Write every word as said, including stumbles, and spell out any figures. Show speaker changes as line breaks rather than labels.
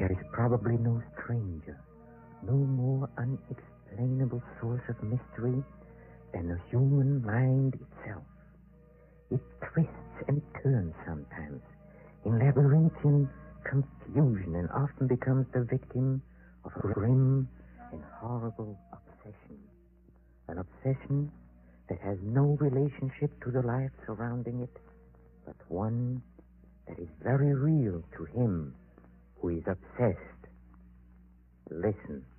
There is probably no stranger, no more unexplainable source of mystery than the human mind itself. It twists and turns sometimes in labyrinthine confusion and often becomes the victim of a grim and horrible obsession. An obsession that has no relationship to the life surrounding it, but one that is very real to him who is obsessed. Listen.